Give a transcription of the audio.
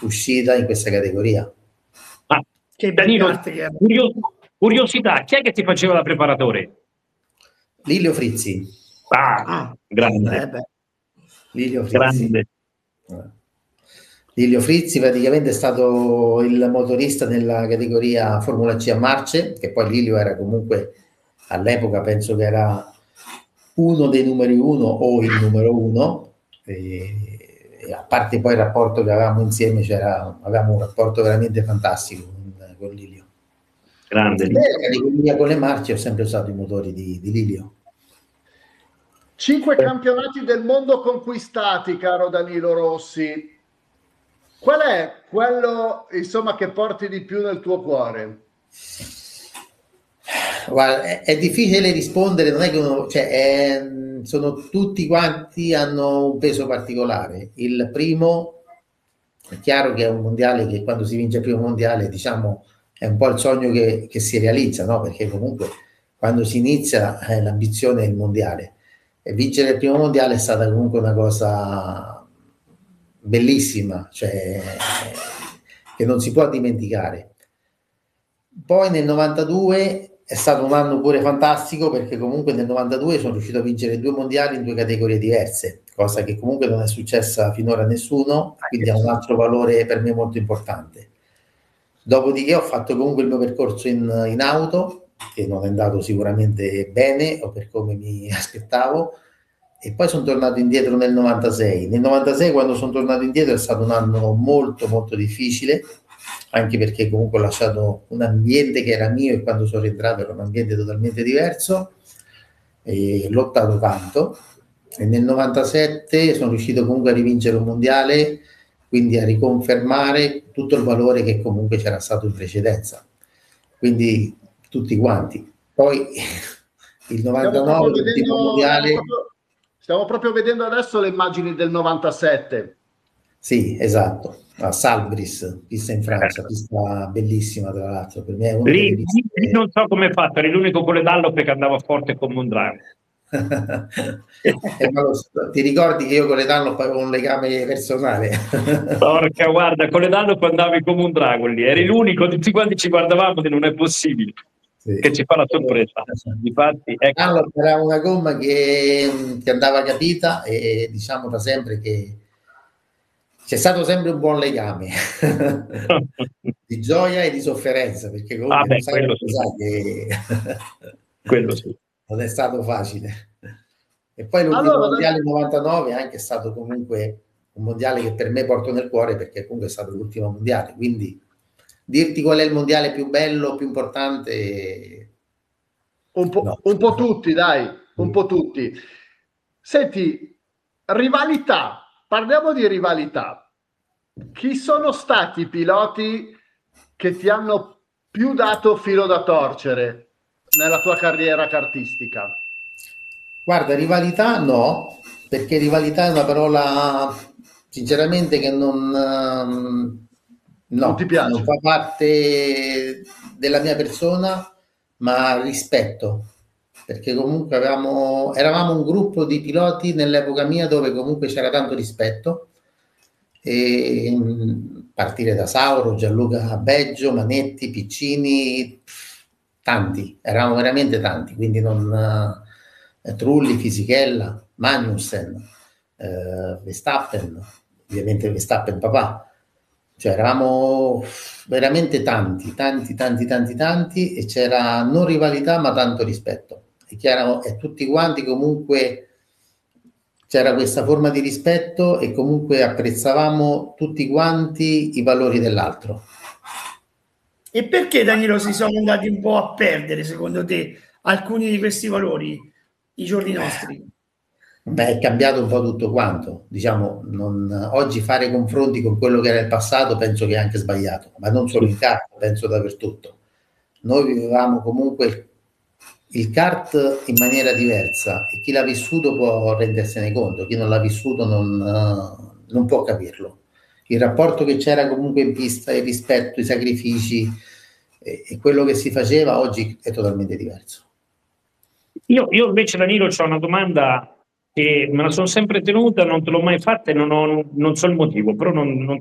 uscita in questa categoria. Ma Danilo, curiosità, chi è che ti faceva da preparatore? Lilio Frizzi. Grande. Lilio Frizzi. Grande. Lilio Frizzi praticamente è stato il motorista nella categoria Formula C a marce, che poi Lilio era comunque all'epoca, penso che era uno dei numeri uno o il numero uno, e a parte poi il rapporto che avevamo insieme, avevamo un rapporto veramente fantastico con Lilio. Grande. Nella categoria con le marce ho sempre usato i motori di Lilio. 5 campionati del mondo conquistati, caro Danilo Rossi. Qual è quello, insomma, che porti di più nel tuo cuore? Guarda, è difficile rispondere, non è che uno, sono tutti quanti hanno un peso particolare. Il primo, è chiaro che è un mondiale che quando si vince il primo mondiale, diciamo, è un po' il sogno che si realizza, no? Perché comunque quando si inizia l'ambizione è il mondiale. E vincere il primo mondiale è stata comunque una cosa bellissima, che non si può dimenticare. Poi nel 92 è stato un anno pure fantastico, perché comunque nel 92 sono riuscito a vincere 2 mondiali in 2 categorie diverse, cosa che comunque non è successa finora a nessuno, quindi ha un altro valore per me molto importante. Dopodiché ho fatto comunque il mio percorso in auto, che non è andato sicuramente bene o per come mi aspettavo, e poi sono tornato indietro nel 96. Nel 96, quando sono tornato indietro, è stato un anno molto molto difficile, anche perché comunque ho lasciato un ambiente che era mio e quando sono rientrato era un ambiente totalmente diverso, e ho lottato tanto, e nel 97 sono riuscito comunque a rivincere un mondiale, quindi a riconfermare tutto il valore che comunque c'era stato in precedenza, quindi tutti quanti. Poi il 99 l'ultimo mondiale. Stiamo proprio vedendo adesso le immagini del 97. Sì, esatto, a Salbris, pista in Francia, pista bellissima tra l'altro, per me è una delle piste. Non so come è fatto, eri l'unico con le Dunlop che andava forte con Mondrago. Ti ricordi che io con le Dunlop avevo un legame personale? Porca, guarda, con le Dunlop andavi come un drago lì, eri l'unico, tutti quanti ci guardavamo e non è possibile. Sì. Che ci fa la sorpresa. Difatti, ecco. Era una gomma che andava capita, e diciamo da sempre che c'è stato sempre un buon legame di gioia e di sofferenza, perché comunque quello sì. Quello sì. Non è stato facile. E poi l'ultimo mondiale 99 anche è stato comunque un mondiale che per me porto nel cuore, perché comunque è stato l'ultimo mondiale, quindi dirti qual è il mondiale più bello, più importante, un po' tutti, dai, un po' tutti. Senti, rivalità, parliamo di rivalità. Chi sono stati i piloti che ti hanno più dato filo da torcere nella tua carriera kartistica? Guarda, rivalità no, perché rivalità è una parola sinceramente che non ti piace. Non fa parte della mia persona, ma rispetto, perché comunque eravamo un gruppo di piloti nell'epoca mia dove comunque c'era tanto rispetto, e partire da Sauro, Gianluca Beggio, Manetti, Piccini, tanti, eravamo veramente tanti, quindi Trulli, Fisichella, Magnussen, Verstappen, ovviamente Verstappen papà, cioè eravamo veramente tanti, e c'era non rivalità ma tanto rispetto, è chiaro, e tutti quanti comunque c'era questa forma di rispetto, e comunque apprezzavamo tutti quanti i valori dell'altro. E perché, Danilo, si sono andati un po' a perdere, secondo te, alcuni di questi valori, i giorni nostri? Beh, è cambiato un po' tutto quanto, diciamo, oggi fare confronti con quello che era il passato penso che è anche sbagliato, ma non solo in kart, penso dappertutto. Noi vivevamo comunque il kart in maniera diversa, e chi l'ha vissuto può rendersene conto, chi non l'ha vissuto non può capirlo. Il rapporto che c'era comunque in pista, il rispetto, i sacrifici e quello che si faceva oggi è totalmente diverso. Io invece, Danilo, c'ho una domanda che me la sono sempre tenuta, non te l'ho mai fatta e non so il motivo, però non